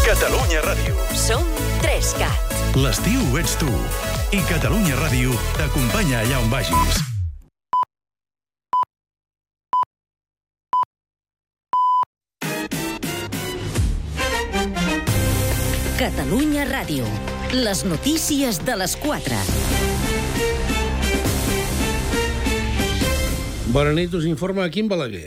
Catalunya Ràdio. Som 3CAT. L'estiu ets tu. I Catalunya Ràdio t'acompanya allà on vagis. Catalunya Ràdio. Les notícies de les 4. Bona nit, us informa Quim Balaguer.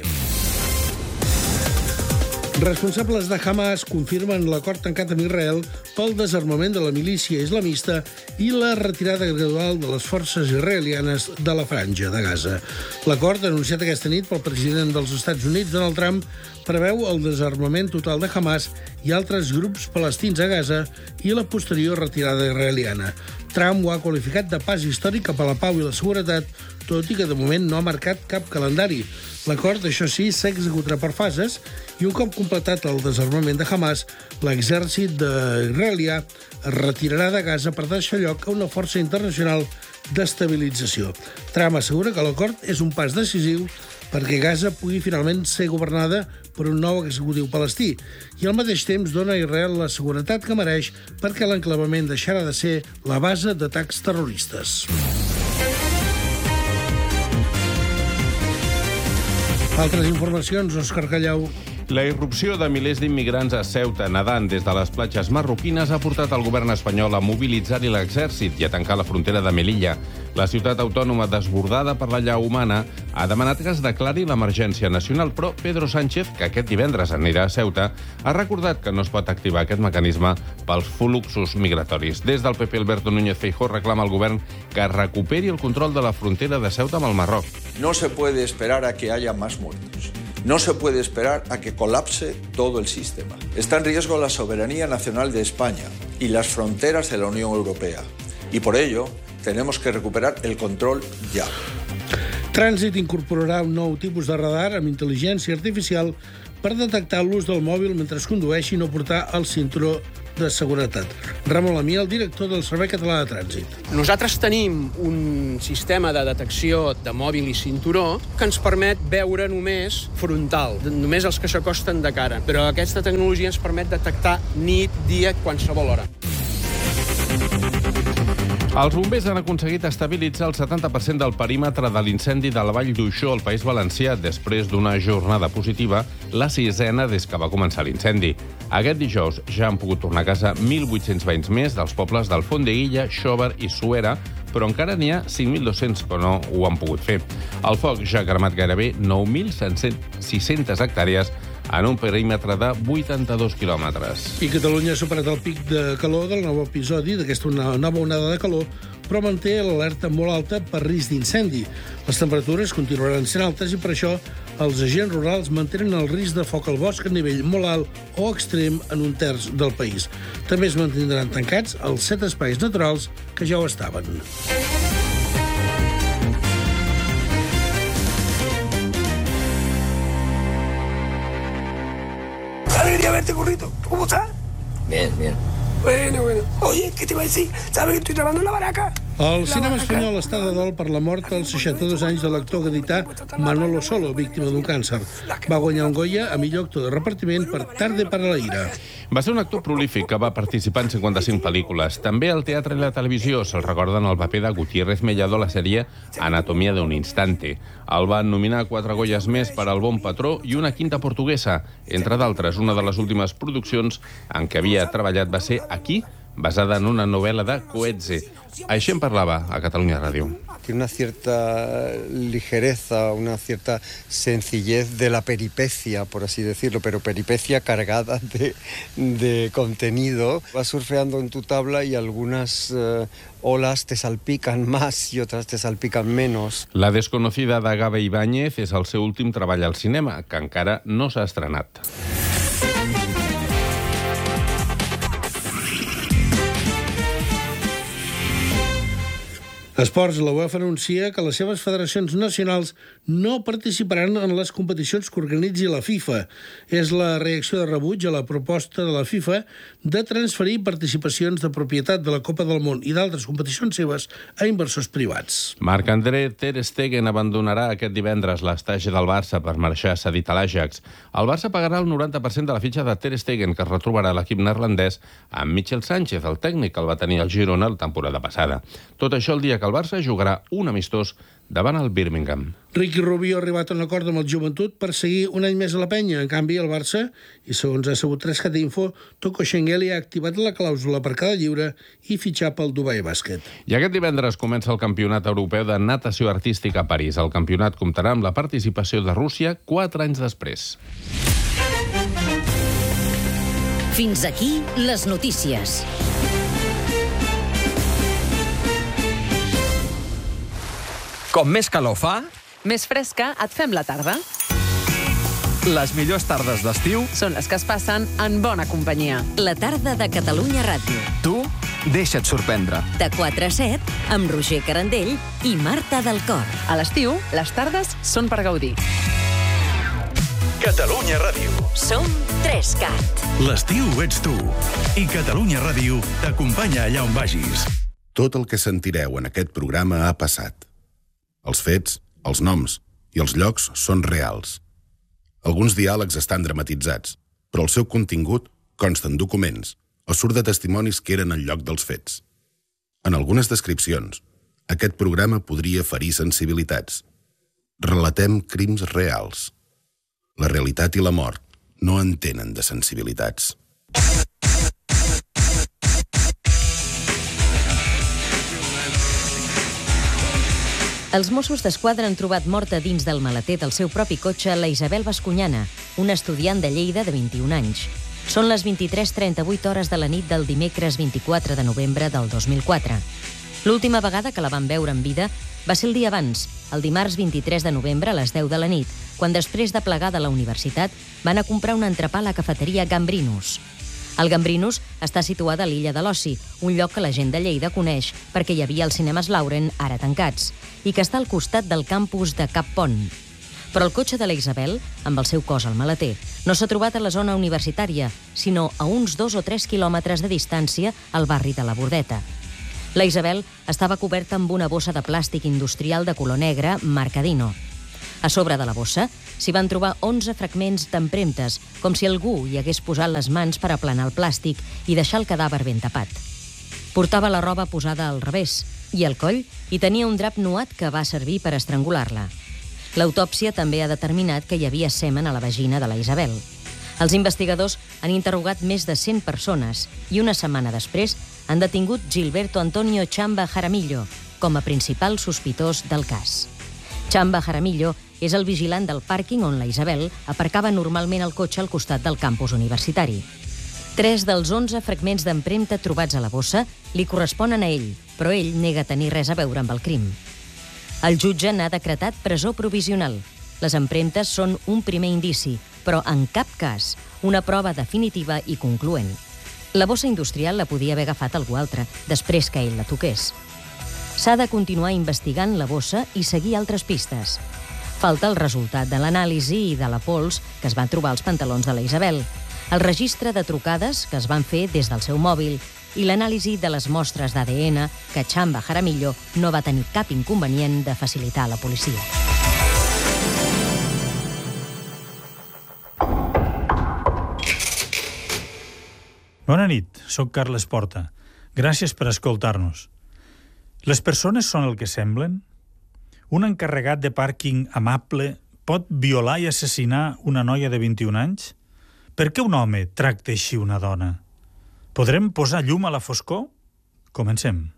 Responsables de Hamas confirmen l'acord tancat amb Israel pel desarmament de la milícia islamista i la retirada gradual de les forces israelianes de la franja de Gaza. L'acord, anunciat aquesta nit pel president dels Estats Units, Donald Trump, preveu el desarmament total de Hamas i altres grups palestins a Gaza i la posterior retirada israeliana. Trump ho ha qualificat de pas històric cap a la pau i la seguretat, tot i que de moment no ha marcat cap calendari. L'acord, això sí, s'executarà per fases i un cop completat el desarmament de Hamas, l'exèrcit israelià es retirarà de Gaza per deixar lloc a una força internacional d'estabilització. Trump assegura que l'acord és un pas decisiu perquè Gaza pugui finalment ser governada per un nou executiu palestí i al mateix temps dona a Israel la seguretat que mereix perquè l'enclavament deixarà de ser la base d'atacs terroristes. Altres informacions, Òscar Callau. La irrupció de milers d'immigrants a Ceuta nedant des de les platges marroquines ha portat el govern espanyol a mobilitzar-hi l'exèrcit i a tancar la frontera de Melilla. La ciutat autònoma, desbordada per la llau humana, ha demanat que es declari l'emergència nacional, però Pedro Sánchez, que aquest divendres anirà a Ceuta, ha recordat que no es pot activar aquest mecanisme pels fluxos migratoris. Des del PP, Alberto Núñez Feijóo reclama al govern que recuperi el control de la frontera de Ceuta amb el Marroc. No se puede esperar a que haya más muertos. No se puede esperar a que colapse todo el sistema. Está en riesgo la soberanía nacional de España y las fronteras de la Unión Europea. Y por ello, tenemos que recuperar el control ya. Trànsit incorporarà un nou tipus de radar amb intel·ligència artificial per detectar l'ús del mòbil mentre es condueix i no portar el cinturó de seguretat. Ramon Lamia, el director del Servei Català de Trànsit. Nosaltres tenim un sistema de detecció de mòbil i cinturó que ens permet veure només frontal, només els que s'acosten de cara. Però aquesta tecnologia ens permet detectar nit, dia, qualsevol hora. Els bombers han aconseguit estabilitzar el 70% del perímetre de l'incendi de la Vall d'Uixó al País Valencià després d'una jornada positiva, la 6ª des que va començar l'incendi. Aquest dijous ja han pogut tornar a casa 1.800 veïns més dels pobles d'Alfondeguilla, Xóvar i Suera, però encara n'hi ha 5.200 que no ho han pogut fer. El foc ja ha cremat gairebé 9.600 hectàrees en un perímetre de 82 quilòmetres. I Catalunya ha superat el pic de calor del nou episodi d'aquesta nova onada de calor, però manté l'alerta molt alta per risc d'incendi. Les temperatures continuaran sent altes i per això els agents rurals mantenen el risc de foc al bosc a nivell molt alt o extrem en un terç del país. També es mantindran tancats els 7 espais naturals que ja ho estaven. Alegría verte, Currito. ¿Cómo estás? Bien, bien. Bueno. Oye, ¿qué te iba a decir? ¿Sabes que estoy trabajando en la baraca? El cinema espanyol està de dol per la mort als 62 anys de l'actor gadità Manolo Solo, víctima d'un càncer. Va guanyar un Goya a millor actor de repartiment per Tarde para la ira. Va ser un actor prolífic que va participar en 55 pel·lícules. També al teatre i la televisió se'l recorden el paper de Gutiérrez Mellado a la sèrie Anatomía de un instante. El van nominar 4 Goyas més per al Bon Patró i una 5ª portuguesa. Entre d'altres, una de les últimes produccions en què havia treballat va ser Aquí, basada en una novel·la de Coetze. Així en parlava a Catalunya Ràdio. Tiene una cierta ligereza, una cierta sencillez de la peripecia, por así decirlo, pero peripecia cargada de contenido. Vas surfeando en tu tabla y algunas olas te salpican más y otras te salpican menos. La desconocida de Gabe Ibáñez és el seu últim treball al cinema, que encara no s'ha estrenat. Esports, la UEFA anuncia que les seves federacions nacionals no participaran en les competicions que organitzi la FIFA. És la reacció de rebuig a la proposta de la FIFA de transferir participacions de propietat de la Copa del Món i d'altres competicions seves a inversors privats. Marc-André Ter Stegen abandonarà aquest divendres l'estagi del Barça per marxar cedit a l'Ajax. El Barça pagarà el 90% de la fitxa de Ter Stegen, que es retrobarà a l'equip neerlandès amb Michel Sánchez, el tècnic que el va tenir al Girona la temporada passada. Tot això el dia que el Barça jugarà un amistós davant el Birmingham. Ricky Rubio ha arribat a un acord amb el Joventut per seguir un any més a la penya. En canvi, el Barça, i segons ha sabut 3cat Info, Toko Schengelly ha activat la clàusula per quedar lliure i fitxar pel Dubai Bàsquet. I aquest divendres comença el Campionat Europeu de Natació Artística a París. El campionat comptarà amb la participació de Rússia 4 anys després. Fins aquí les notícies. Com més calor fa, més fresca et fem la tarda. les millors tardes d'estiu Són les que es passen en bona companyia. La tarda de Catalunya Ràdio. tu deixa't sorprendre. De 4 a 7, amb Roger Carandell i Marta del Cor. A l'estiu, les tardes són per gaudir. Catalunya Ràdio. Som 3CAT. L'estiu ets tu. I Catalunya Ràdio t'acompanya allà on vagis. Tot el que sentireu en aquest programa ha passat. Els fets, els noms i els llocs són reals. Alguns diàlegs estan dramatitzats, però el seu contingut consta en documents o surt de testimonis que eren al lloc dels fets. En algunes descripcions, aquest programa podria ferir sensibilitats. Relatem crims reals. La realitat i la mort no entenen de sensibilitats. Els Mossos d'Esquadra han trobat morta dins del maleter del seu propi cotxe la Isabel Bascuñana, una estudiant de Lleida de 21 anys. Són les 23:38 hores de la nit del dimecres 24 de novembre del 2004. L'última vegada que la van veure en vida va ser el dia abans, el dimarts 23 de novembre a les 10 de la nit, quan després de plegar de la universitat van a comprar un entrepà a la cafeteria Gambrinus. El Gambrinus està situat a l'Illa de l'Oci, un lloc que la gent de Lleida coneix perquè hi havia els cinemes Lauren, ara tancats, i que està al costat del campus de Cap Pont. Però el cotxe de la Isabel, amb el seu cos al maleter, no s'ha trobat a la zona universitària, sinó a uns 2 o 3 quilòmetres de distància al barri de la Bordeta. La Isabel estava coberta amb una bossa de plàstic industrial de color negre, marca Dino. A sobre de la bossa s'hi van trobar 11 fragments d'empremtes, com si algú hi hagués posat les mans per aplanar el plàstic i deixar el cadàver ben tapat. Portava la roba posada al revés i al coll hi tenia un drap nuat que va servir per estrangular-la. L'autòpsia també ha determinat que hi havia semen a la vagina de la Isabel. Els investigadors han interrogat més de 100 persones i una setmana després han detingut Gilberto Antonio Chamba Jaramillo com a principal sospitós del cas. Chamba Jaramillo és el vigilant del pàrquing on la Isabel aparcava normalment el cotxe al costat del campus universitari. 3 dels 11 fragments d'empremta trobats a la bossa li corresponen a ell, però ell nega tenir res a veure amb el crim. El jutge n'ha decretat presó provisional. Les empremtes són un primer indici, però en cap cas una prova definitiva i concloent. La bossa industrial la podia haver agafat algú altre, després que ell la toqués. S'ha de continuar investigant la bossa i seguir altres pistes. Falta el resultat de l'anàlisi i de la pols que es van trobar als pantalons de la Isabel, el registre de trucades que es van fer des del seu mòbil i l'anàlisi de les mostres d'ADN que Chamba Jaramillo no va tenir cap inconvenient de facilitar a la policia. Bona nit, soc Carles Porta. Gràcies per escoltar-nos. Les persones són el que semblen? Un encarregat de pàrquing amable pot violar i assassinar una noia de 21 anys? Per què un home tracta així una dona? Podrem posar llum a la foscor? Comencem.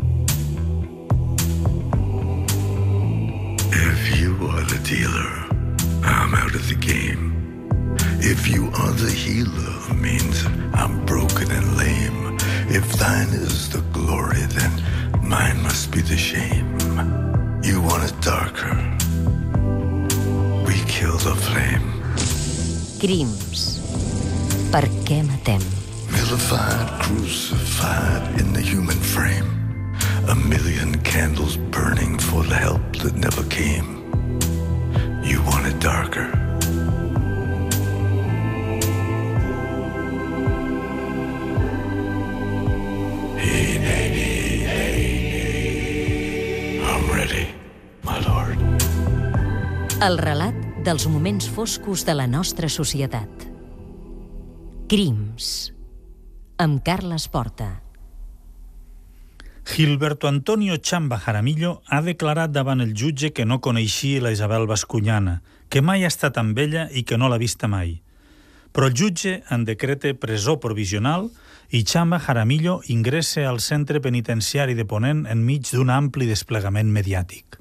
If you are the dealer, I'm out of the game. If you are the healer, means I'm broken and lame. If thine is the glory, then mine must be the shame. You want it darker. We kill the flame. Crims. Per què matem? Vilified, crucified in the human frame. A million candles burning for the help that never came. You want it darker. Hey, hey, hey, hey. I'm ready, my lord. El relat dels moments foscos de la nostra societat. Crims. Amb Carles Porta. Gilberto Antonio Chamba Jaramillo ha declarat davant el jutge que no coneixia la Isabel Bascuñana, que mai ha estat amb ella i que no l'ha vista mai. Però el jutge en decreta presó provisional i Chamba Jaramillo ingressa al centre penitenciari de Ponent enmig d'un ampli desplegament mediàtic.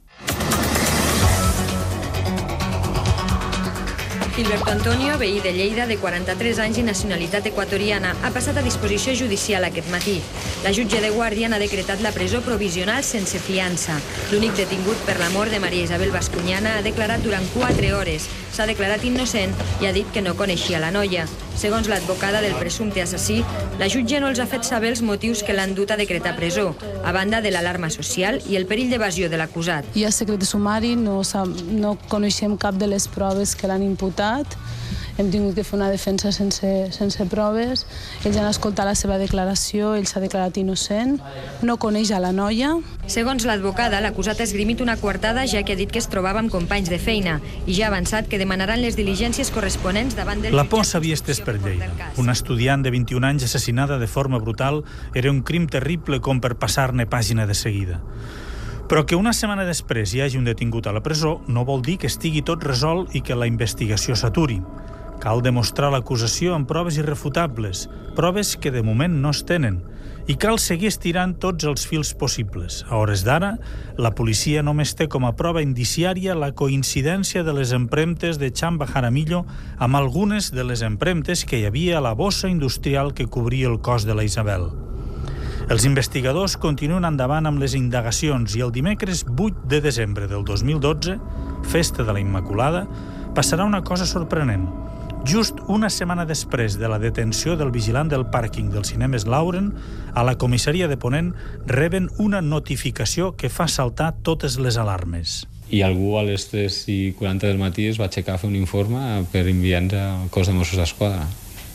Gilberto Antonio, veí de Lleida, de 43 anys i nacionalitat equatoriana, ha passat a disposició judicial aquest matí. La jutge de guàrdia n'ha decretat la presó provisional sense fiança. L'únic detingut per la mort de Maria Isabel Bascuñana ha declarat durant 4 hores. S'ha declarat innocent i ha dit que no coneixia la noia. Segons l'advocada del presumpte assassí, la jutge no els ha fet saber els motius que l'han dut a decretar presó, a banda de l'alarma social i el perill d'evasió de l'acusat. Hi ha secret de sumari, no coneixem cap de les proves que l'han imputat. Hem tingut que fer una defensa sense proves. Ells han escoltat la seva declaració, ell s'ha declarat innocent, no coneix a la noia. Segons l'advocada, l'acusat ha esgrimit una coartada ja que ha dit que es trobava amb companys de feina i ja ha avançat que demanaran les diligències corresponents davant del... La por s'havia estès per Lleida. Una estudiant de 21 anys assassinada de forma brutal era un crim terrible com per passar-ne pàgina de seguida. Però que una setmana després hi hagi un detingut a la presó no vol dir que estigui tot resolt i que la investigació s'aturi. Cal demostrar l'acusació amb proves irrefutables, proves que de moment no es tenen, i cal seguir estirant tots els fils possibles. A hores d'ara, la policia només té com a prova indiciària la coincidència de les empremtes de Chamba Jaramillo amb algunes de les empremtes que hi havia a la bossa industrial que cobria el cos de la Isabel. Els investigadors continuen endavant amb les indagacions i el dimecres 8 de desembre del 2012, festa de la Immaculada, passarà una cosa sorprenent. Just una setmana després de la detenció del vigilant del pàrquing del Cinemes Lauren, a la comissaria de Ponent reben una notificació que fa saltar totes les alarmes. I algú a les 3:40 del matí es va aixecar a fer un informe per enviar-nos al cos de Mossos d'Esquadra.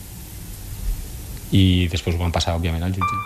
I després ho van passar, òbviament, al jutge.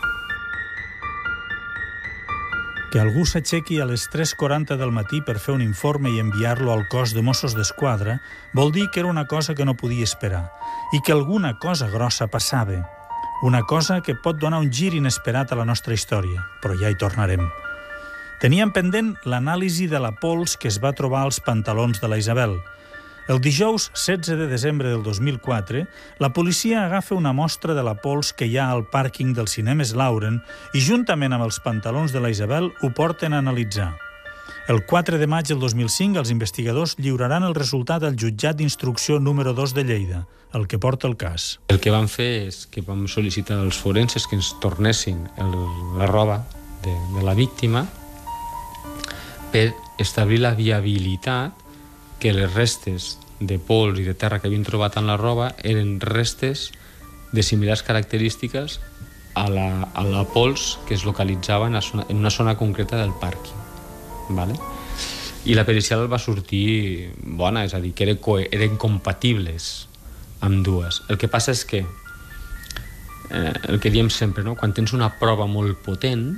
Que algú s'aixequi a les 3:40 del matí per fer un informe i enviar-lo al cos de Mossos d'Esquadra vol dir que era una cosa que no podia esperar i que alguna cosa grossa passava. Una cosa que pot donar un gir inesperat a la nostra història, però ja hi tornarem. Teníem pendent l'anàlisi de la pols que es va trobar als pantalons de la Isabel. El dijous 16 de desembre del 2004, la policia agafa una mostra de la pols que hi ha al pàrquing del Cinemes Lauren i, juntament amb els pantalons de la Isabel, ho porten a analitzar. El 4 de maig del 2005, els investigadors lliuraran el resultat al jutjat d'instrucció número 2 de Lleida, el que porta el cas. El que vam fer és que vam sol·licitar als forenses que ens tornessin la roba de la víctima per establir la viabilitat que les restes de pols i de terra que havien trobat en la roba eren restes de similars característiques a la pols que es localitzava en una zona concreta del pàrquing. Vale? I la pericial va sortir bona, és a dir, que eren compatibles amb dues. El que passa és que el que diem sempre, no? Quan tens una prova molt potent,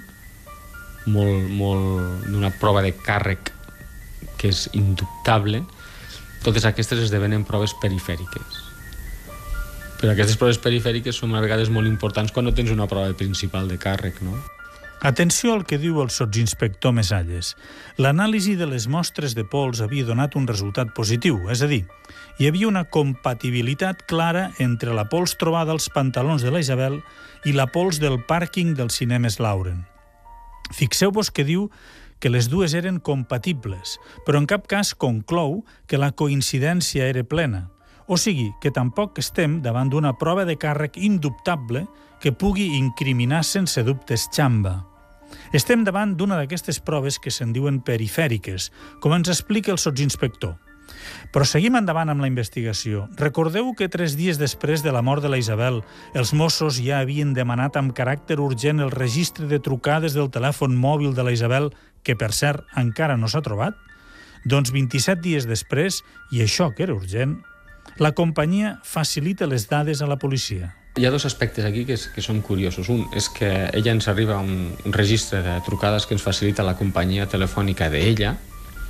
d'una prova de càrrec que és indubtable, totes aquestes esdevenen proves perifèriques. Però aquestes proves perifèriques són a vegades molt importants quan no tens una prova principal de càrrec, no? Atenció al que diu el sotsinspector Mesalles. L'anàlisi de les mostres de pols havia donat un resultat positiu, és a dir, hi havia una compatibilitat clara entre la pols trobada als pantalons de la Isabel i la pols del pàrquing del Cinemes Lauren. Fixeu-vos que diu que les dues eren compatibles, però en cap cas conclou que la coincidència era plena. O sigui, que tampoc estem davant d'una prova de càrrec indubtable que pugui incriminar sense dubtes Chamba. Estem davant d'una d'aquestes proves que se'n diuen perifèriques, com ens explica el sotsinspector. Però seguim endavant amb la investigació. Recordeu que 3 dies després de la mort de la Isabel, els Mossos ja havien demanat amb caràcter urgent el registre de trucades del telèfon mòbil de la Isabel, que, per cert, encara no s'ha trobat? Doncs 27 dies després, i això que era urgent, la companyia facilita les dades a la policia. Hi ha 2 aspectes aquí que són curiosos. Un és que ella ens arriba un registre de trucades que ens facilita la companyia telefònica d'ella,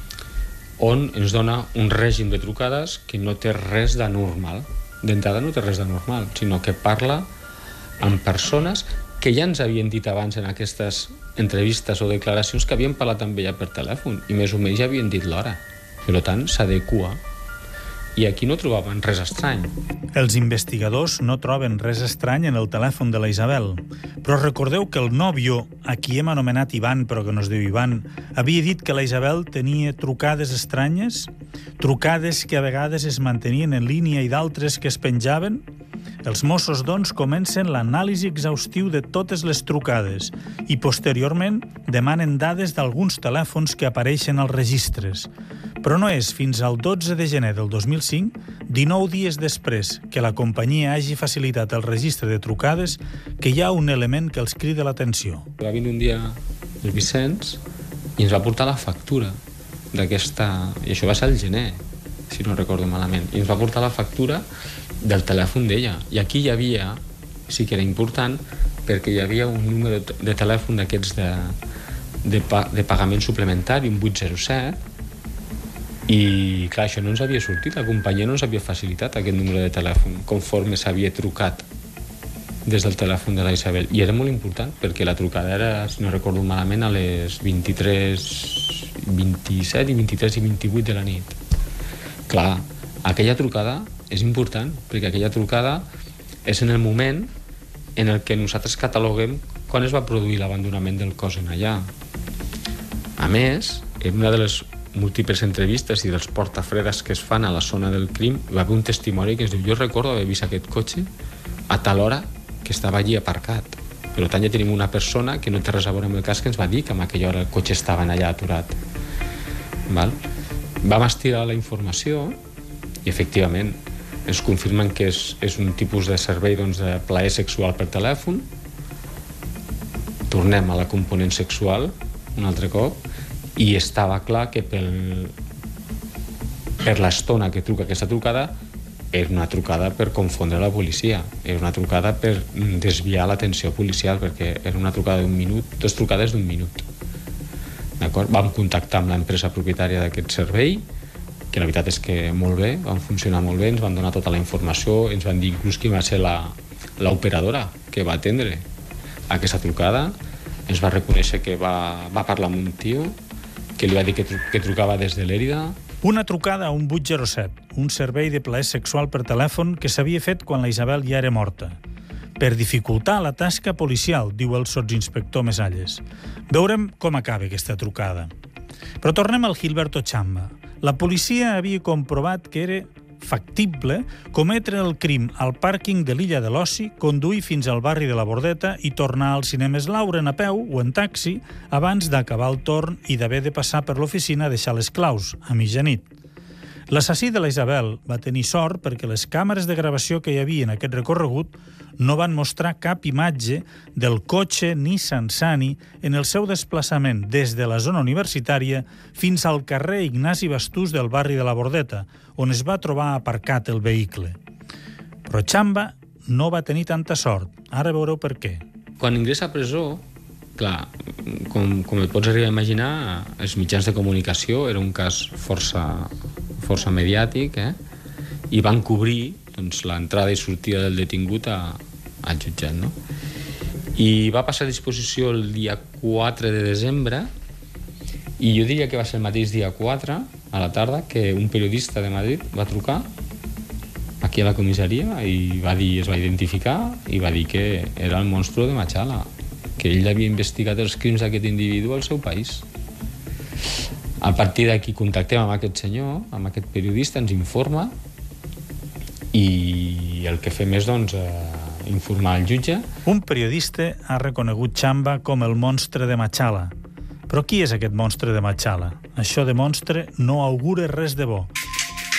on ens dona un règim de trucades que no té res d'anormal. D'entrada no té res d'anormal, sinó que parla amb persones que ja ens havien dit abans en aquestes entrevistes o declaracions que havien parlat amb ella per telèfon i més o menys ja havien dit l'hora. Per tant, s'adequa. I aquí no trobaven res estrany. Els investigadors no troben res estrany en el telèfon de la Isabel. Però recordeu que el nòvio, a qui hem anomenat Ivan, però que no es diu Ivan, havia dit que la Isabel tenia trucades estranyes? Trucades que a vegades es mantenien en línia i d'altres que es penjaven? Els Mossos, doncs, comencen l'anàlisi exhaustiu de totes les trucades i, posteriorment, demanen dades d'alguns telèfons que apareixen als registres. Però no és fins al 12 de gener del 2005, 19 dies després que la companyia hagi facilitat el registre de trucades, que hi ha un element que els crida l'atenció. Va venir un dia el Vicenç i ens va portar la factura d'aquesta... I això va ser al gener, si no recordo malament. I ens va portar la factura del telèfon d'ella. I aquí hi havia, sí que era important, perquè hi havia un número de telèfon d'aquests de pagament suplementari, un 807, i clar, això no ens havia sortit, la companyia no ens havia facilitat aquest número de telèfon conforme s'havia trucat des del telèfon de la Isabel, i era molt important perquè la trucada era, si no recordo malament, a les 27 i 23 i 28 de la nit. Clar, aquella trucada és important perquè aquella trucada és en el moment en el que nosaltres cataloguem quan es va produir l'abandonament del cos en allà. A més, en una de les múltiples entrevistes i dels portafredes que es fan a la zona del crim, va haver un testimoni que ens diu: jo recordo haver vist aquest cotxe a tal hora que estava allí aparcat. Per tant, ja tenim una persona que no té res a veure amb el cas que ens va dir que a aquella hora el cotxe estava allà aturat. Val? Vam estirar la informació i, efectivament, ens confirmen que és un tipus de servei de plaer sexual per telèfon. Tornem a la component sexual un altre cop i estava clar que per l'estona que truca aquesta trucada era una trucada per confondre la policia, era una trucada per desviar l'atenció policial, perquè era una trucada d'un minut, 2 trucades d'1 minut. D'acord? Vam contactar amb l'empresa propietària d'aquest servei, que la veritat és que molt bé, van funcionar molt bé, ens van donar tota la informació, ens van dir inclús qui va ser l'operadora que va atendre aquesta trucada, ens va reconèixer que va parlar amb un tio que li va dir que trucava des de Lérida. Una trucada a un 807, un servei de plaer sexual per telèfon que s'havia fet quan la Isabel ja era morta. Per dificultar la tasca policial, diu el sotsinspector Mesalles. Veurem com acaba aquesta trucada. Però tornem al Gilberto Chamba. La policia havia comprovat que era factible cometre el crim al pàrquing de l'Illa de l'Oci, conduir fins al barri de la Bordeta i tornar als cinemes Lauren a peu o en taxi abans d'acabar el torn i d'haver de passar per l'oficina a deixar les claus a mitjanit. L'assassí de la Isabel va tenir sort perquè les càmeres de gravació que hi havia en aquest recorregut no van mostrar cap imatge del cotxe Nissan Sunny en el seu desplaçament des de la zona universitària fins al carrer Ignasi Bastús del barri de la Bordeta, on es va trobar aparcat el vehicle. Però Chamba no va tenir tanta sort. Ara veureu per què. Quan ingressa a presó, clar, com et pots arribar a imaginar, els mitjans de comunicació era un cas força mediàtic, i van cobrir l'entrada i sortida del detingut al jutjat, no? I va passar a disposició el dia 4 de desembre i jo diria que va ser el mateix dia 4 a la tarda que un periodista de Madrid va trucar aquí a la comissaria i es va identificar i va dir que era el monstru de Machala, que ell havia investigat els crims d'aquest individu al seu país. A partir d'aquí contactem amb aquest senyor, amb aquest periodista, ens informa i el que fem és informar el jutge. Un periodista ha reconegut Chamba com el monstre de Machala. Però qui és aquest monstre de Machala? Això de monstre no augura res de bo.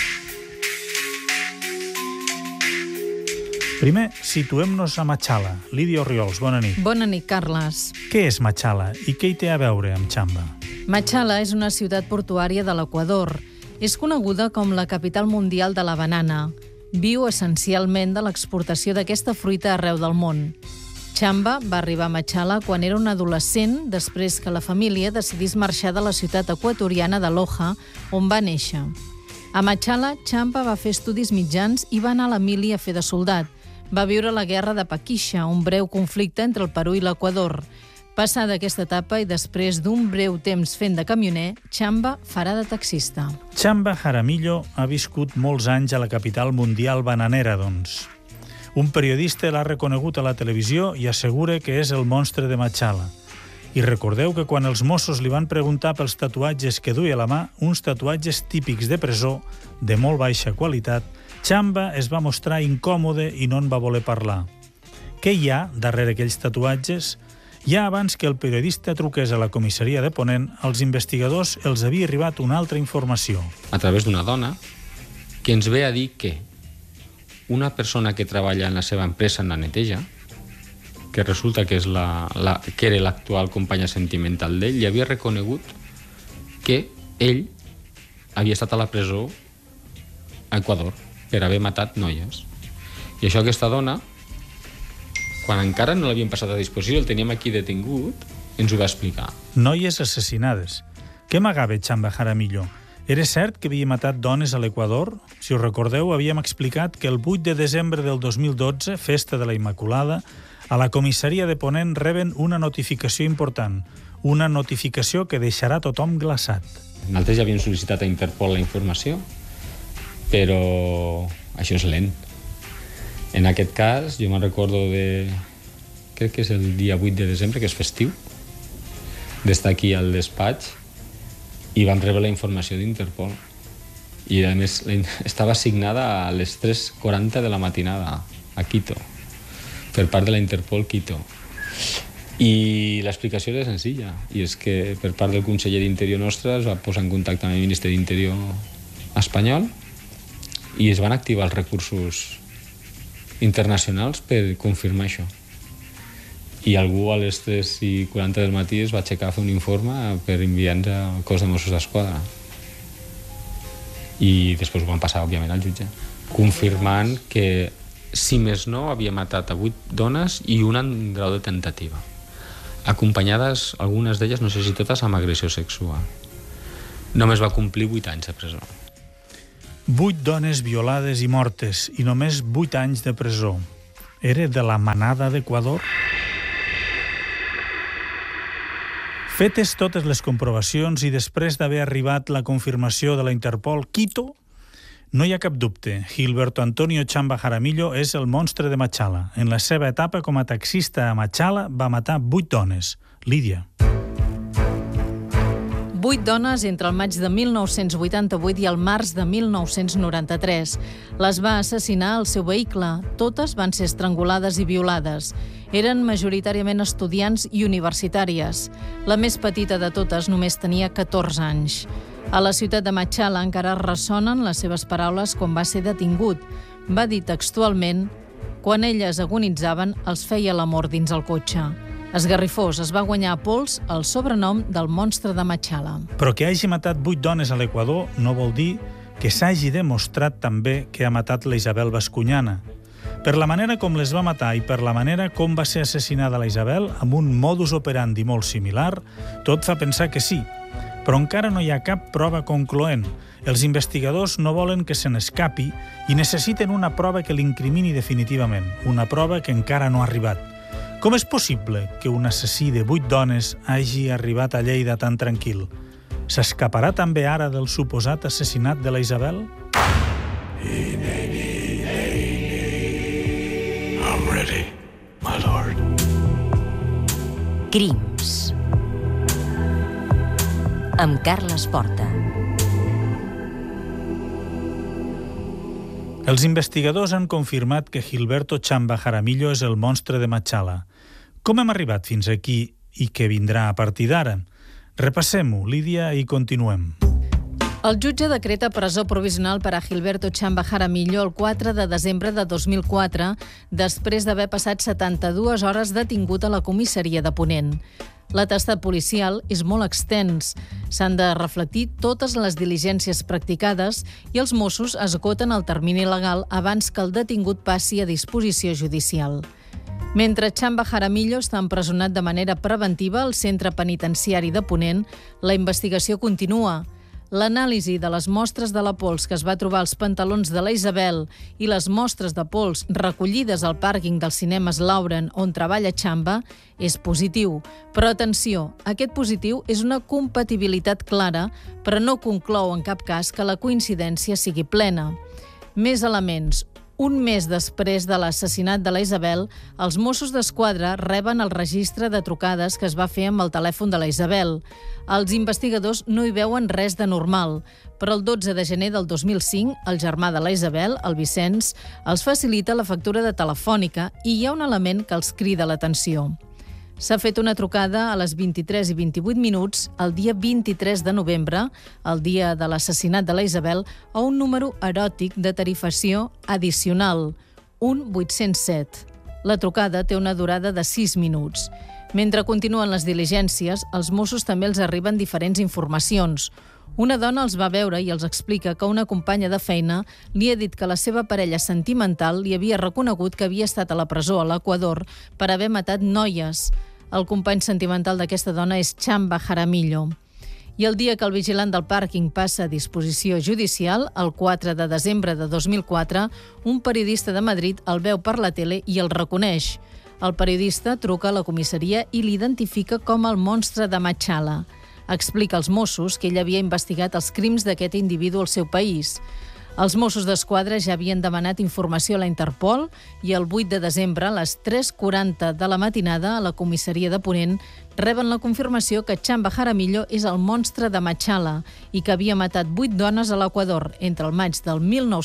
Primer, situem-nos a Machala. Lídia Orriols, bona nit. Bona nit, Carles. Què és Machala i què hi té a veure amb Chamba? Machala és una ciutat portuària de l'Equador. És coneguda com la capital mundial de la banana. Viu essencialment de l'exportació d'aquesta fruita arreu del món. Chamba va arribar a Machala quan era un adolescent, després que la família decidís marxar de la ciutat equatoriana de Loja, on va néixer. A Machala, Chamba va fer estudis mitjans i va anar a la mili a fer de soldat. Va viure la guerra de Paquisha, un breu conflicte entre el Perú i l'Equador. Passada aquesta etapa i després d'un breu temps fent de camioner, Chamba farà de taxista. Chamba Jaramillo ha viscut molts anys a la capital mundial bananera, doncs. Un periodista l'ha reconegut a la televisió i assegura que és el monstre de Machala. I recordeu que quan els Mossos li van preguntar pels tatuatges que duia a la mà, uns tatuatges típics de presó, de molt baixa qualitat, Chamba es va mostrar incòmode i no en va voler parlar. Què hi ha darrere aquells tatuatges? Ja abans que el periodista truqués a la comissaria de Ponent, als investigadors els havia arribat una altra informació. A través d'una dona que ens ve a dir que una persona que treballa en la seva empresa en la neteja, que resulta que és que era l'actual companya sentimental d'ell, i havia reconegut que ell havia estat a la presó a Equador per haver matat noies. I això aquesta dona, quan encara no l'havien passat a disposició, el teníem aquí detingut, ens ho va explicar. Noies assassinades. Què amagava Chamba Jaramillo? Era cert que havia matat dones a l'Equador? Si us recordeu, havíem explicat que el 8 de desembre del 2012, festa de la Immaculada, a la comissaria de Ponent reben una notificació important, una notificació que deixarà tothom glaçat. Nosaltres ja havíem sol·licitat a Interpol la informació, però això és lent. En aquest cas, jo me'n recordo crec que és el dia 8 de desembre, que és festiu, d'estar aquí al despatx, i vam rebre la informació d'Interpol. I, a més, estava assignada a les 3:40 de la matinada, a Quito, per part de la Interpol Quito. I l'explicació era senzilla, i és que per part del conseller d'Interior nostre es va posar en contacte amb el Ministeri d'Interior espanyol i es van activar els recursos internacionals per confirmar això. I algú a les 3:40 del matí es va aixecar a fer un informe per enviar-nos al cos de Mossos d'Esquadra. I després ho van passar, òbviament, al jutge, confirmant que, si més no, havia matat a 8 dones i una en grau de tentativa, acompanyades, algunes d'elles, no sé si totes, amb agressió sexual. Només va complir 8 anys de presó. 8 dones violades i mortes i només 8 anys de presó. Era de la manada d'Equador? Fetes totes les comprovacions i després d'haver arribat la confirmació de la Interpol Quito, no hi ha cap dubte. Gilberto Antonio Chamba Jaramillo és el monstre de Machala. En la seva etapa com a taxista a Machala va matar 8 dones. Lídia. 8 dones entre el maig de 1988 i el març de 1993. Les va assassinar al seu vehicle. Totes van ser estrangulades i violades. Eren majoritàriament estudiants i universitàries. La més petita de totes només tenia 14 anys. A la ciutat de Machala encara ressonen les seves paraules quan va ser detingut. Va dir textualment: quan elles agonitzaven, els feia l'amor dins el cotxe. Esgarrifós es va guanyar a pols el sobrenom del monstre de Machala. Però que hagi matat 8 dones a l'Equador no vol dir que s'hagi demostrat també que ha matat la Isabel Bascuñana. Per la manera com les va matar i per la manera com va ser assassinada la Isabel, amb un modus operandi molt similar, tot fa pensar que sí. Però encara no hi ha cap prova concloent. Els investigadors no volen que se n'escapi i necessiten una prova que l'incrimini definitivament, una prova que encara no ha arribat. Com és possible que un assassí de 8 dones hagi arribat a Lleida tan tranquil? S'escaparà també ara del suposat assassinat de la Isabel? I'm ready, my lord. Crims. Amb Carles Porta. Els investigadors han confirmat que Gilberto Chamba Jaramillo és el monstre de Machala. Com hem arribat fins aquí i què vindrà a partir d'ara? Repassem-ho, Lídia, i continuem. El jutge decreta presó provisional per a Gilberto Chamba Jaramillo el 4 de desembre de 2004, després d'haver passat 72 hores detingut a la comissaria de Ponent. L'atestat policial és molt extens. S'han de reflectir totes les diligències practicades i els Mossos esgoten el termini legal abans que el detingut passi a disposició judicial. Mentre Chamba Jaramillo està empresonat de manera preventiva al centre penitenciari de Ponent, la investigació continua. L'anàlisi de les mostres de la pols que es va trobar als pantalons de la Isabel i les mostres de pols recollides al pàrquing dels cinemes Lauren, on treballa Chamba, és positiu. Però atenció, aquest positiu és una compatibilitat clara, però no conclou en cap cas que la coincidència sigui plena. Més elements. Un mes després de l'assassinat de la Isabel, els Mossos d'Esquadra reben el registre de trucades que es va fer amb el telèfon de la Isabel. Els investigadors no hi veuen res de normal, però el 12 de gener del 2005, el germà de la Isabel, el Vicenç, els facilita la factura de Telefònica i hi ha un element que els crida l'atenció. S'ha fet una trucada a les 23 i 28 minuts, el dia 23 de novembre, el dia de l'assassinat de la Isabel, a un número eròtic de tarifació addicional, un 807. La trucada té una durada de 6 minuts. Mentre continuen les diligències, als Mossos també els arriben diferents informacions. Una dona els va veure i els explica que una companya de feina li ha dit que la seva parella sentimental li havia reconegut que havia estat a la presó a l'Equador per haver matat noies. El company sentimental d'aquesta dona és Chamba Jaramillo. I el dia que el vigilant del pàrquing passa a disposició judicial, el 4 de desembre de 2004, un periodista de Madrid el veu per la tele i el reconeix. El periodista truca a la comissaria i l'identifica com el monstre de Machala. Explica als Mossos que ell havia investigat els crims d'aquest individu al seu país. Els Mossos d'Esquadra ja havien demanat informació a la Interpol i el 8 de desembre, a les 3:40 de la matinada, a la comissaria de Ponent, reben la confirmació que Chamba Jaramillo és el monstre de Machala i que havia matat 8 dones a l'Equador entre el maig del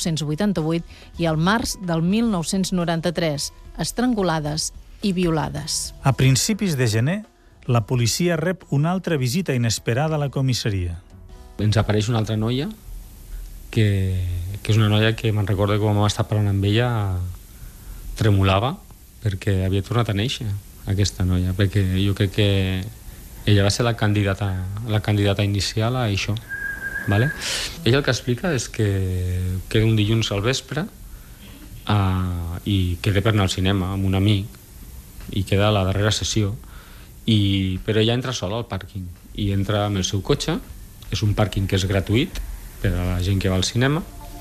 1988 i el març del 1993, estrangulades i violades. A principis de gener, la policia rep una altra visita inesperada a la comissaria. Ens apareix una altra noia que és una noia que me'n recordo que quan vam estar parlant amb ella tremolava perquè havia tornat a néixer, aquesta noia, perquè jo crec que ella va ser la candidata inicial a això. Vale? Ella el que explica és que queda un dilluns al vespre i queda per anar al cinema amb un amic i queda a la darrera sessió, però ella entra sola al pàrquing i entra amb el seu cotxe. És un pàrquing que és gratuït per a la gent que va al cinema,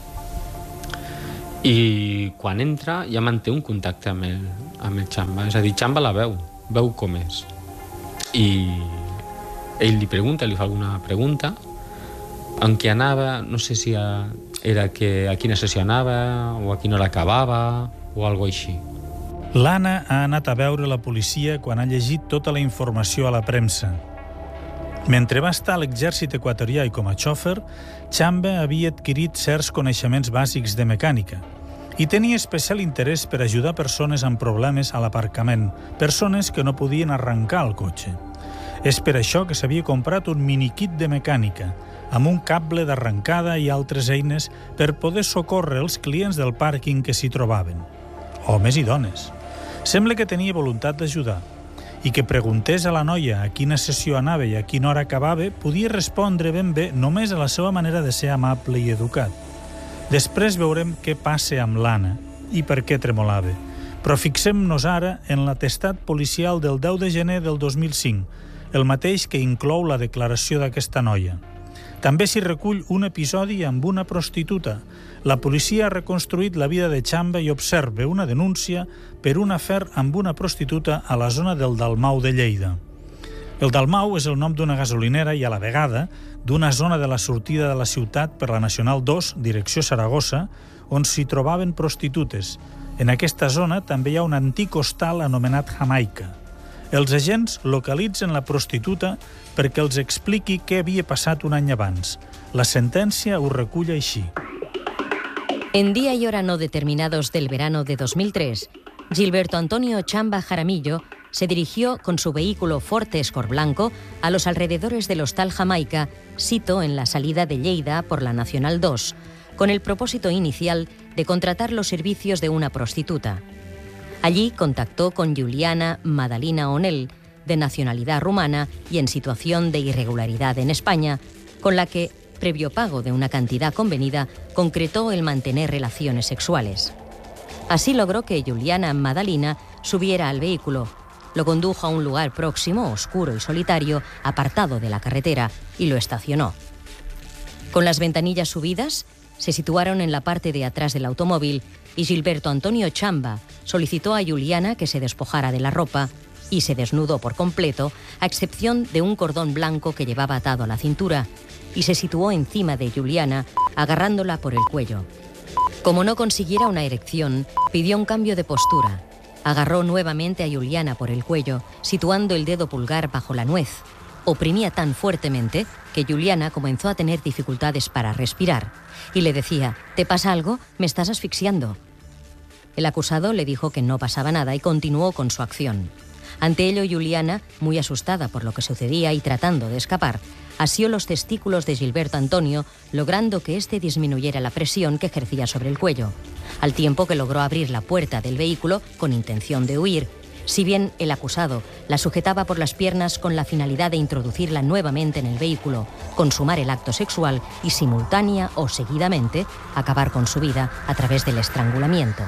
i quan entra ja manté un contacte amb el Chamba, és a dir, Chamba la veu com és, i ell li pregunta, li fa alguna pregunta en què anava, no sé si era a quina sessió anava o a quina hora acabava o alguna cosa així. L'Anna ha anat a veure la policia quan ha llegit tota la informació a la premsa. Mentre va estar a l'exèrcit equatorià i com a xòfer, Chamba havia adquirit certs coneixements bàsics de mecànica i tenia especial interès per ajudar persones amb problemes a l'aparcament, persones que no podien arrencar el cotxe. És per això que s'havia comprat un mini-kit de mecànica, amb un cable d'arrencada i altres eines per poder socórrer els clients del pàrquing que s'hi trobaven. Homes i dones. Sembla que tenia voluntat d'ajudar, i que preguntés a la noia a quina sessió anava i a quina hora acabava, podia respondre ben bé només a la seva manera de ser amable i educat. Després veurem què passa amb l'Anna i per què tremolava. Però fixem-nos ara en l'atestat policial del 10 de gener del 2005, el mateix que inclou la declaració d'aquesta noia. També s'hi recull un episodi amb una prostituta. La policia ha reconstruït la vida de Chamba i observa una denúncia per un afer amb una prostituta a la zona del Dalmau de Lleida. El Dalmau és el nom d'una gasolinera i a la vegada d'una zona de la sortida de la ciutat per la Nacional 2, direcció Saragossa, on s'hi trobaven prostitutes. En aquesta zona també hi ha un antic hostal anomenat Jamaica. Els agents localitzen la prostituta perquè els expliqui què havia passat un any abans. La sentència ho recull així. En día y hora no determinados del verano de 2003, Gilberto Antonio Chamba Jaramillo se dirigió con su vehículo Ford Escort blanco a los alrededores del Hostal Jamaica, sito en la salida de Lleida por la Nacional 2, con el propósito inicial de contratar los servicios de una prostituta. Allí contactó con Juliana Madalina Onel, de nacionalidad rumana y en situación de irregularidad en España, con la que, previo pago de una cantidad convenida, concretó el mantener relaciones sexuales. Así logró que Juliana Madalina subiera al vehículo, lo condujo a un lugar próximo, oscuro y solitario, apartado de la carretera, y lo estacionó. Con las ventanillas subidas, se situaron en la parte de atrás del automóvil y Gilberto Antonio Chamba solicitó a Juliana que se despojara de la ropa y se desnudó por completo, a excepción de un cordón blanco que llevaba atado a la cintura, y se situó encima de Juliana, agarrándola por el cuello. Como no consiguiera una erección, pidió un cambio de postura. Agarró nuevamente a Juliana por el cuello, situando el dedo pulgar bajo la nuez. Oprimía tan fuertemente que Juliana comenzó a tener dificultades para respirar y le decía: «¿Te pasa algo? Me estás asfixiando». El acusado le dijo que no pasaba nada y continuó con su acción. Ante ello, Juliana, muy asustada por lo que sucedía y tratando de escapar, asió los testículos de Gilberto Antonio, logrando que éste disminuyera la presión que ejercía sobre el cuello, al tiempo que logró abrir la puerta del vehículo con intención de huir, si bien el acusado la sujetaba por las piernas con la finalidad de introducirla nuevamente en el vehículo, consumar el acto sexual y simultánea o seguidamente acabar con su vida a través del estrangulamiento.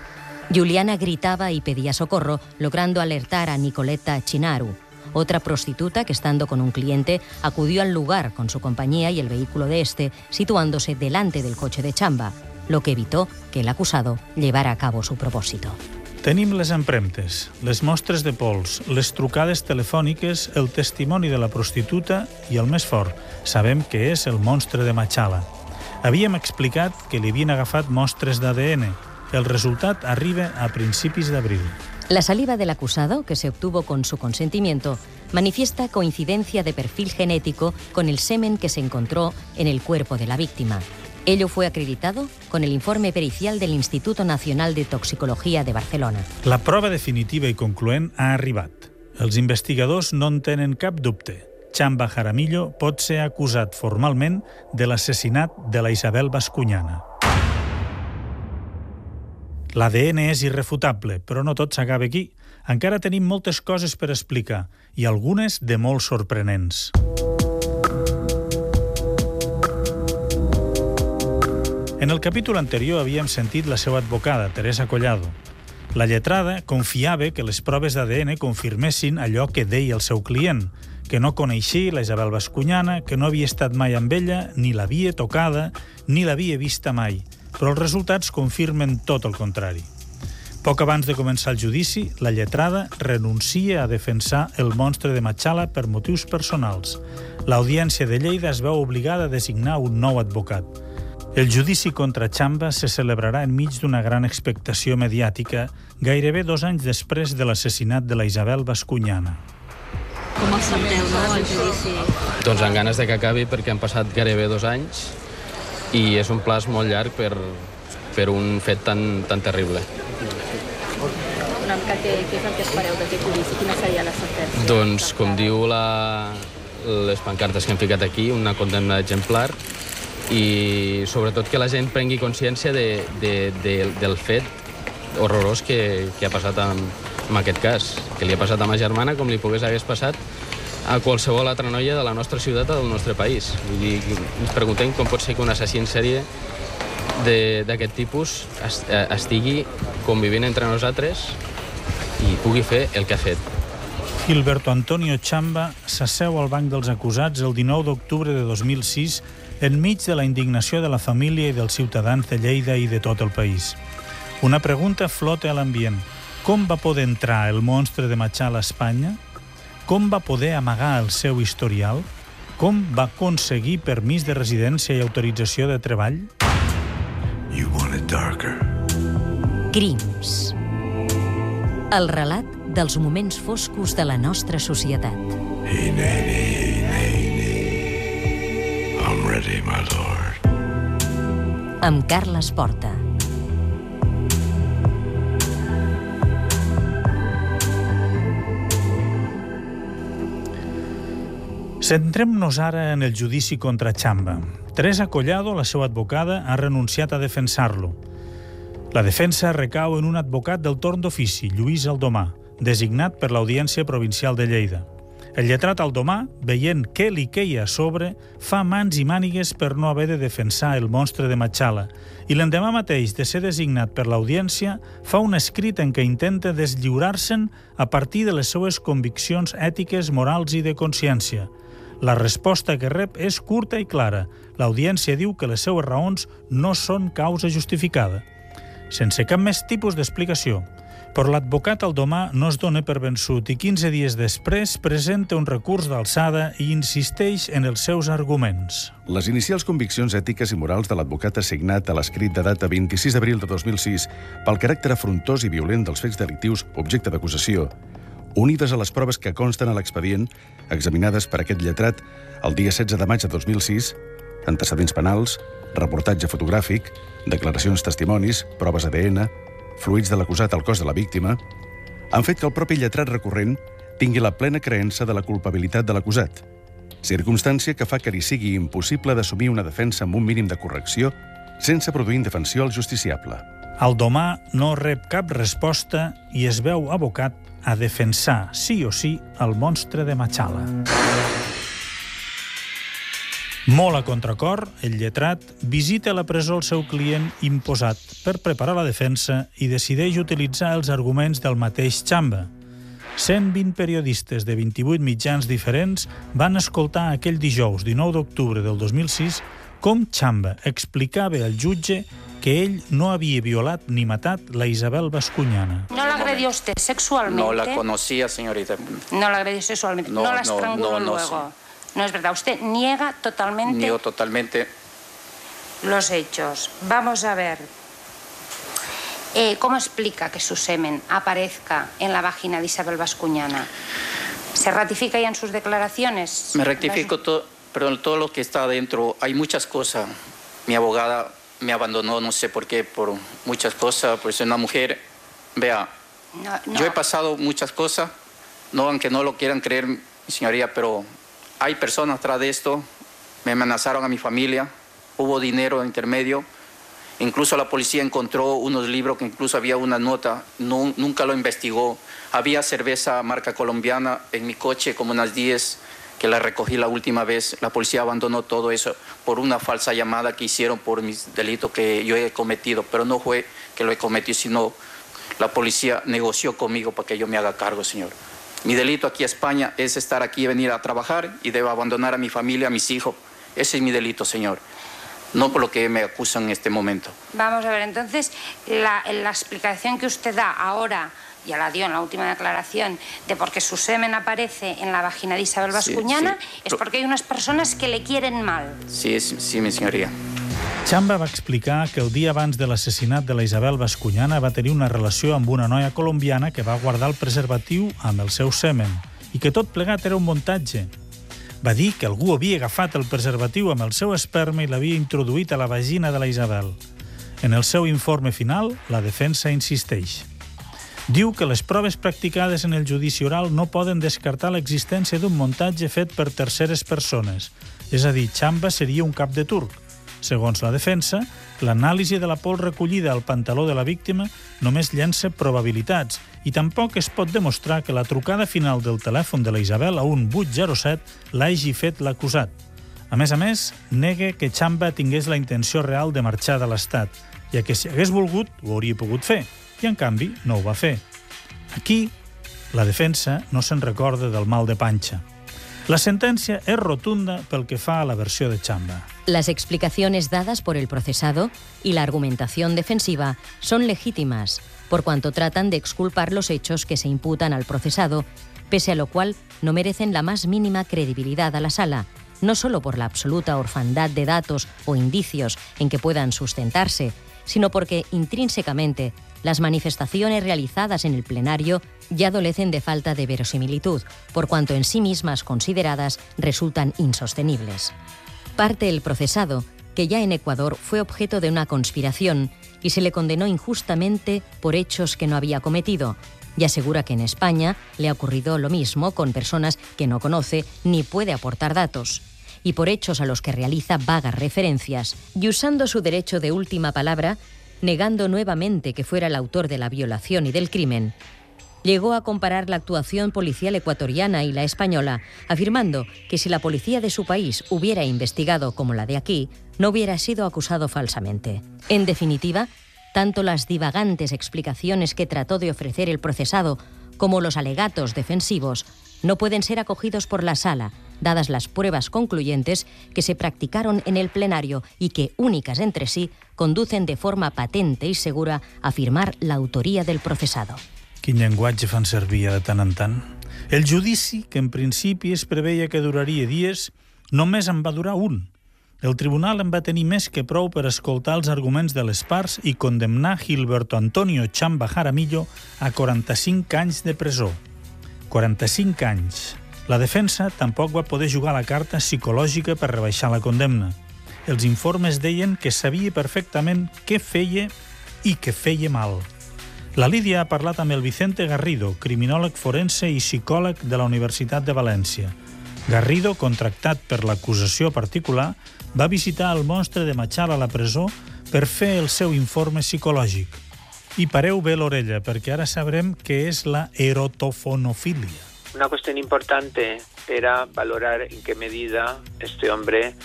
Juliana gritaba y pedía socorro, logrando alertar a Nicoletta Chinaru, otra prostituta que, estando con un cliente, acudió al lugar con su compañía y el vehículo de este, situándose delante del coche de Chamba, lo que evitó que el acusado llevara a cabo su propòsito. Tenim les empremtes, les mostres de pols, les trucades telefòniques, el testimoni de la prostituta i, el més fort, sabem que és el monstre de Machala. Havíem explicat que li havien agafat mostres d'ADN. El resultat arriba a principis d'abril. La saliva del acusado, que se obtuvo con su consentimiento, manifiesta coincidencia de perfil genético con el semen que se encontró en el cuerpo de la víctima. Ello fue acreditado con el informe pericial del Instituto Nacional de Toxicología de Barcelona. La prova definitiva i concloent ha arribat. Els investigadors no en tenen cap dubte. Chamba Jaramillo pot ser acusat formalment de l'assassinat de la Isabel Bascuñana. L'ADN és irrefutable, però no tot s'acaba aquí. Encara tenim moltes coses per explicar, i algunes de molt sorprenents. En el capítol anterior havíem sentit la seva advocada, Teresa Collado. La lletrada confiava que les proves d'ADN confirmessin allò que deia el seu client, que no coneixia la Isabel Bascuñana, que no havia estat mai amb ella, ni l'havia tocada, ni l'havia vista mai. Però els resultats confirmen tot el contrari. Poc abans de començar el judici, la lletrada renuncia a defensar el monstre de Machala per motius personals. L'Audiència de Lleida es veu obligada a designar un nou advocat. El judici contra Chamba se celebrarà enmig d'una gran expectació mediàtica, gairebé 2 anys després de l'assassinat de la Isabel Bascuñana. Com el senteu, no, el judici? Doncs amb ganes de que acabi, perquè han passat gairebé 2 anys i és un plaç molt llarg per un fet tan terrible. Una mica què és el que espereu d'aquest judici? Quina seria la sentència? Doncs, com diu les pancartes que hem ficat aquí, una condemna exemplar, i sobretot que la gent prengui consciència del fet horrorós que ha passat en aquest cas, que li ha passat a ma germana com li hagués passat a qualsevol altra noia de la nostra ciutat o del nostre país. Vull dir, ens preguntem com pot ser que un assassí en sèrie d'aquest tipus estigui convivint entre nosaltres i pugui fer el que ha fet. Gilberto Antonio Chamba s'asseu al banc dels acusats el 19 d'octubre de 2006 enmig de la indignació de la família i dels ciutadans de Lleida i de tot el país. Una pregunta flota a l'ambient. Com va poder entrar el monstre de Machala a Espanya? Com va poder amagar el seu historial? Com va aconseguir permís de residència i autorització de treball? You want it darker. Crims. El relat dels moments foscos de la nostra societat. Hey, nay, I'm ready, my lord. Amb Carles Porta. Centrem-nos ara en el judici contra Chamba. Teresa Collado, la seva advocada, ha renunciat a defensar-lo. La defensa recau en un advocat del torn d'ofici, Lluís Aldomà, designat per l'Audiència Provincial de Lleida. El lletrat Aldomà, veient què li queia a sobre, fa mans i mànigues per no haver de defensar el monstre de Machala i l'endemà mateix de ser designat per l'Audiència fa un escrit en què intenta deslliurar-se'n a partir de les seues conviccions ètiques, morals i de consciència. La resposta que rep és curta i clara. L'Audiència diu que les seues raons no són causa justificada. Sense cap més tipus d'explicació. Però l'advocat Aldomà no es dona per vençut i 15 dies després presenta un recurs d'alçada i insisteix en els seus arguments. Les inicials conviccions ètiques i morals de l'advocat assignat a l'escrit de data 26 d'abril de 2006 pel caràcter afrontós i violent dels fets delictius objecte d'acusació, unides a les proves que consten a l'expedient, examinades per aquest lletrat el dia 16 de maig de 2006, antecedents penals, reportatge fotogràfic, declaracions testimonis, proves ADN, fluids de l'acusat al cos de la víctima, han fet que el propi lletrat recurrent tingui la plena creença de la culpabilitat de l'acusat, circumstància que fa que li sigui impossible d'assumir una defensa amb un mínim de correcció sense produir indefensió al justiciable. Aldomà no rep cap resposta i es veu abocat a defensar, sí o sí, el monstre de Machala. Molt a contracor, el lletrat visita a la presó el seu client imposat per preparar la defensa i decideix utilitzar els arguments del mateix Chamba. 120 periodistes de 28 mitjans diferents van escoltar aquell dijous 19 d'octubre del 2006 com Chamba explicava al jutge que ell no havia violat ni matat la Isabel Bascuñana. ¿No la agredió usted sexualmente? No la conocía, señorita. No la agredió sexualmente. No la estranguló luego. Sí. No es verdad. Usted niega totalmente... Niego totalmente. Los hechos. Vamos a ver. ¿Cómo explica que su semen aparezca en la vagina de Isabel Bascuñana? ¿Se ratifica ya en sus declaraciones? Me rectifico pero todo lo que está adentro. Hay muchas cosas. Mi abogada me abandonó, no sé por qué, por muchas cosas. Por ser una mujer. Vea, yo he pasado muchas cosas. No, aunque no lo quieran creer, mi señoría, pero... Hay personas atrás de esto, me amenazaron a mi familia, hubo dinero intermedio, incluso la policía encontró unos libros que incluso había una nota, nunca lo investigó. Había cerveza marca colombiana en mi coche, como unas 10 que la recogí la última vez. La policía abandonó todo eso por una falsa llamada que hicieron por mis delitos que yo he cometido, pero no fue que lo he cometido, sino la policía negoció conmigo para que yo me haga cargo, señor. Mi delito aquí en España es estar aquí, venir a trabajar y debo abandonar a mi familia, a mis hijos. Ese es mi delito, señor. No por lo que me acusan en este momento. Vamos a ver, entonces, la explicación que usted da ahora, ya la dio en la última declaración, de por qué su semen aparece en la vagina de Isabel Bascuñana, sí. Es porque hay unas personas que le quieren mal. Sí, mi señoría. Chamba va explicar que el dia abans de l'assassinat de la Isabel Bascuñana va tenir una relació amb una noia colombiana que va guardar el preservatiu amb el seu semen i que tot plegat era un muntatge. Va dir que algú havia agafat el preservatiu amb el seu esperma i l'havia introduït a la vagina de la Isabel. En el seu informe final, la defensa insisteix. Diu que les proves practicades en el judici oral no poden descartar l'existència d'un muntatge fet per terceres persones. És a dir, Chamba seria un cap de turc. Segons la defensa, l'anàlisi de la pols recollida al pantaló de la víctima només llença probabilitats i tampoc es pot demostrar que la trucada final del telèfon de la Isabel a un 807 l'hagi fet l'acusat. A més, nega que Chamba tingués la intenció real de marxar de l'Estat, ja que si hagués volgut ho hauria pogut fer, i en canvi no ho va fer. Aquí, la defensa no se'n recorda del mal de panxa. La sentencia es rotunda pel que fa a la versión de Chamba. Las explicaciones dadas por el procesado y la argumentación defensiva son legítimas, por cuanto tratan de exculpar los hechos que se imputan al procesado, pese a lo cual no merecen la más mínima credibilidad a la sala, no solo por la absoluta orfandad de datos o indicios en que puedan sustentarse, sino porque intrínsecamente las manifestaciones realizadas en el plenario ya adolecen de falta de verosimilitud, por cuanto en sí mismas consideradas resultan insostenibles. Parte el procesado, que ya en Ecuador fue objeto de una conspiración y se le condenó injustamente por hechos que no había cometido, y asegura que en España le ha ocurrido lo mismo con personas que no conoce ni puede aportar datos, y por hechos a los que realiza vagas referencias, y usando su derecho de última palabra, negando nuevamente que fuera el autor de la violación y del crimen. Llegó a comparar la actuación policial ecuatoriana y la española, afirmando que si la policía de su país hubiera investigado como la de aquí, no hubiera sido acusado falsamente. En definitiva, tanto las divagantes explicaciones que trató de ofrecer el procesado como los alegatos defensivos no pueden ser acogidos por la sala, dadas las pruebas concluyentes que se practicaron en el plenario y que, únicas entre sí, conducen de forma patente y segura a afirmar la autoria del procesado. Quin llenguatge fan servir de tant en tant. El judici, que en principi es preveia que duraria dies, només en va durar un. El tribunal en va tenir més que prou per escoltar els arguments de les parts i condemnar Gilberto Antonio Chamba Jaramillo a 45 anys de presó. 45 anys. La defensa tampoc va poder jugar la carta psicològica per rebaixar la condemna. Els informes deien que sabia perfectament què feia i que feia mal. La Lídia ha parlat amb el Vicente Garrido, criminòleg forense i psicòleg de la Universitat de València. Garrido, contractat per l'acusació particular, va visitar el monstre de Machal a la presó per fer el seu informe psicològic. I pareu bé l'orella, perquè ara sabrem què és la erotofonofilia. Una cuestión importante era valorar en qué medida este hombre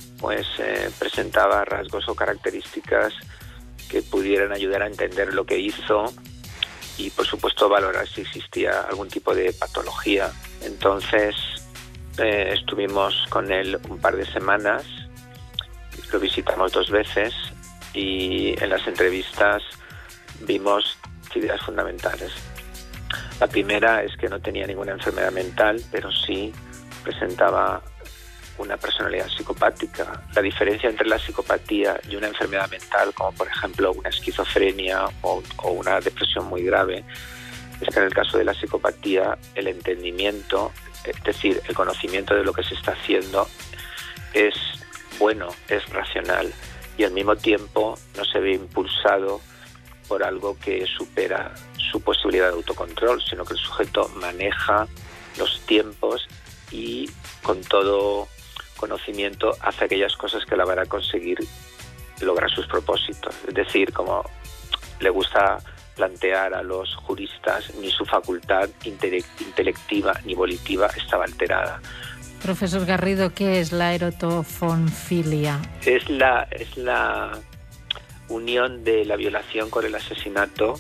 presentaba rasgos o características que pudieran ayudar a entender lo que hizo y, por supuesto, valorar si existía algún tipo de patología. Entonces, estuvimos con él un par de semanas, lo visitamos 2 veces y en las entrevistas vimos ideas fundamentales. La primera es que no tenía ninguna enfermedad mental, pero sí presentaba una personalidad psicopática. La diferencia entre la psicopatía y una enfermedad mental, como por ejemplo una esquizofrenia o una depresión muy grave, es que en el caso de la psicopatía el entendimiento, es decir, el conocimiento de lo que se está haciendo es bueno, es racional y al mismo tiempo no se ve impulsado por algo que supera su posibilidad de autocontrol, sino que el sujeto maneja los tiempos y con todo conocimiento hace aquellas cosas que la van a conseguir lograr sus propósitos. Es decir, como le gusta plantear a los juristas, ni su facultad intelectiva ni volitiva estaba alterada. Profesor Garrido, ¿qué es la erotofonfilia? Es la unión de la violación con el asesinato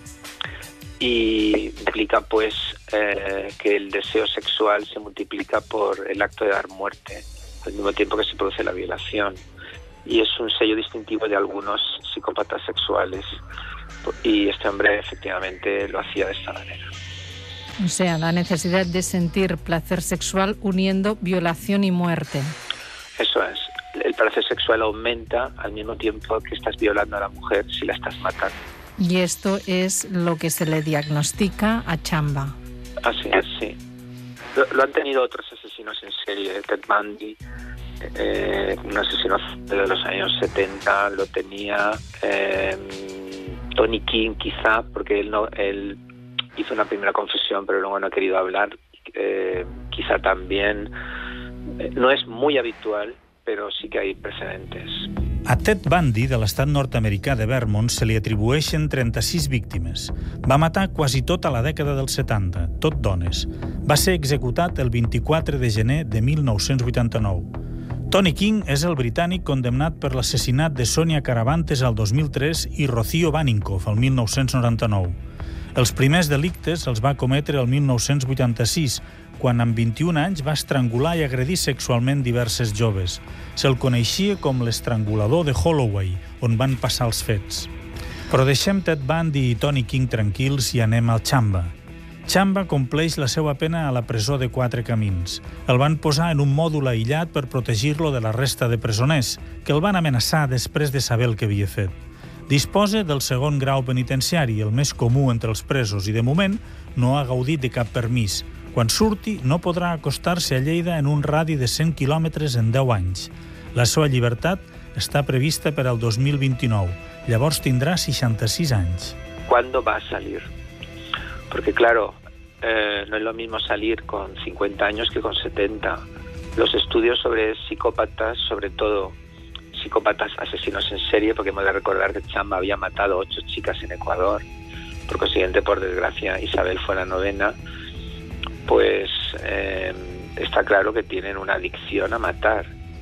y implica que el deseo sexual se multiplica por el acto de dar muerte al mismo tiempo que se produce la violación, y es un sello distintivo de algunos psicópatas sexuales, y este hombre efectivamente lo hacía de esta manera. O sea, la necesidad de sentir placer sexual uniendo violación y muerte. Eso es. El placer sexual aumenta al mismo tiempo que estás violando a la mujer si la estás matando. Y esto es lo que se le diagnostica a Chamba. Así es, sí. Lo han tenido otros asesinos en serie. Ted Bundy, un asesino de los años 70, lo tenía. Tony King, quizá, porque él hizo una primera confesión, pero luego no ha querido hablar. Quizá también. No es muy habitual, però sí que hi ha precedentes. A Ted Bundy, de l'estat nord-americà de Vermont, se li atribueixen 36 víctimes. Va matar quasi tota la dècada dels 70, tot dones. Va ser executat el 24 de gener de 1989. Tony King és el britànic condemnat per l'assassinat de Sonia Caravantes el 2003 i Rocío Baninkoff el 1999. Els primers delictes els va cometre el 1986, quan amb 21 anys va estrangular i agredir sexualment diverses joves. Se'l coneixia com l'estrangulador de Holloway, on van passar els fets. Però deixem Ted Bundy i Tony King tranquils i anem al Chamba. Chamba compleix la seva pena a la presó de 4 Camins. El van posar en un mòdul aïllat per protegir-lo de la resta de presoners, que el van amenaçar després de saber el que havia fet. Disposa del 2è grau penitenciari, el més comú entre els presos, i de moment no ha gaudit de cap permís. Quan surti, no podrà acostar-se a Lleida en un radi de 100 quilòmetres en 10 anys. La seva llibertat està prevista per al 2029. Llavors tindrà 66 anys. ¿Cuándo va a salir? Porque claro, no es lo mismo salir con 50 años que con 70. Los estudios sobre psicópatas, sobre todo psicópatas asesinos en serie, porque hemos de recordar que Chamba había matado 8 chicas en Ecuador, por consiguiente, por desgracia, Isabel fue la 9ª, pues está claro que tienen una adicción a matar,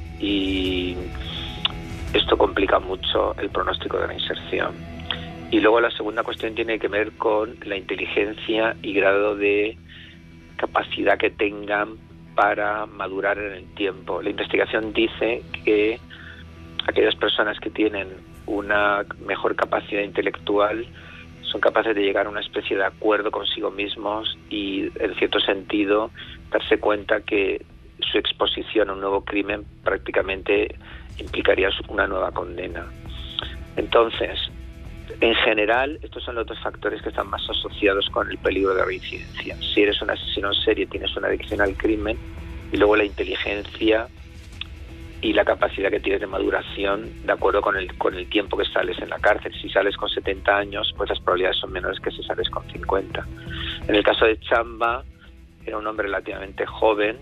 y esto complica mucho el pronóstico de la inserción. Y luego la segunda cuestión tiene que ver con la inteligencia y grado de capacidad que tengan para madurar en el tiempo. La investigación dice que aquellas personas que tienen una mejor capacidad intelectual son capaces de llegar a una especie de acuerdo consigo mismos y, en cierto sentido, darse cuenta que su exposición a un nuevo crimen prácticamente implicaría una nueva condena. Entonces, en general, estos son los dos factores que están más asociados con el peligro de reincidencia. Si eres un asesino en serie, tienes una adicción al crimen, y luego la inteligencia y la capacidad que tienes de maduración de acuerdo con el tiempo que sales en la cárcel. Si sales con 70 años, pues las probabilidades son menores que si sales con 50. En el caso de Chamba, era un hombre relativamente joven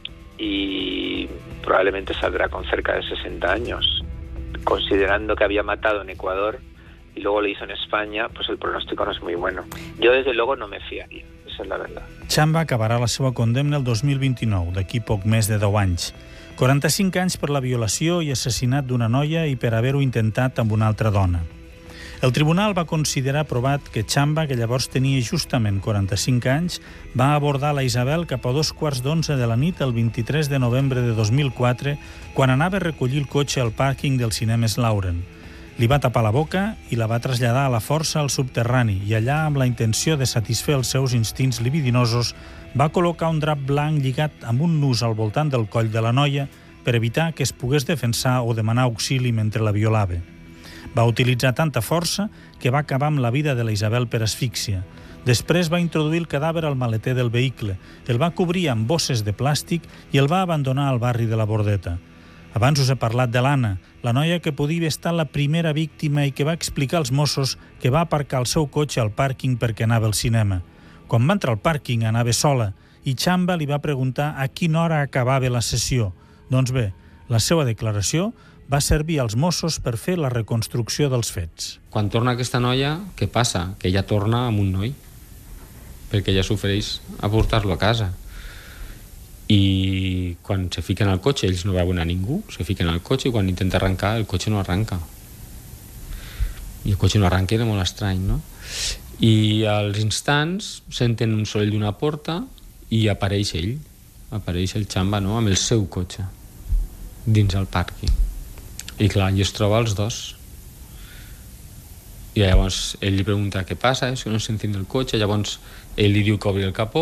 y probablemente saldrá con cerca de 60 años. Considerando que había matado en Ecuador y luego lo hizo en Espanya, pues el pronóstico no és muy bueno. Jo, desde luego, no me fiaria. Esa és la verdad. Chamba acabarà la seva condemna el 2029, d'aquí poc més de 10 anys. 45 anys per la violació i assassinat d'una noia i per haver-ho intentat amb una altra dona. El tribunal va considerar provat que Chamba, que llavors tenia justament 45 anys, va abordar la Isabel cap a 2:15 de la nit el 23 de novembre de 2004, quan anava a recollir el cotxe al pàrquing del Cinemes Lauren. Li va tapar la boca i la va traslladar a la força al subterrani i allà, amb la intenció de satisfer els seus instints libidinosos, va col·locar un drap blanc lligat amb un nus al voltant del coll de la noia per evitar que es pogués defensar o demanar auxili mentre la violava. Va utilitzar tanta força que va acabar amb la vida de la Isabel per asfíxia. Després va introduir el cadàver al maleter del vehicle, el va cobrir amb bosses de plàstic i el va abandonar al barri de la Bordeta. Abans us he parlat de l'Anna, la noia que podia estar la primera víctima i que va explicar als Mossos que va aparcar el seu cotxe al pàrquing perquè anava al cinema. Quan va entrar al pàrquing anava sola i Chamba li va preguntar a quina hora acabava la sessió. Doncs bé, la seva declaració va servir als Mossos per fer la reconstrucció dels fets. Quan torna aquesta noia, què passa? Que ella torna amb un noi, perquè ella s'ofereix a portar-lo a casa. I quan se fiquen al cotxe, ells no veuen a ningú, se fiquen al cotxe i quan intenta arrencar, el cotxe no arranca. I el cotxe no arranca, era molt estrany, no? I als instants senten un soroll d'una porta i apareix ell, apareix el Chamba, no?, amb el seu cotxe, dins el pàrquing. I clar, i es troba els dos. I llavors ell li pregunta què passa, és que no s'enciende el cotxe, llavors ell li diu que obri el capó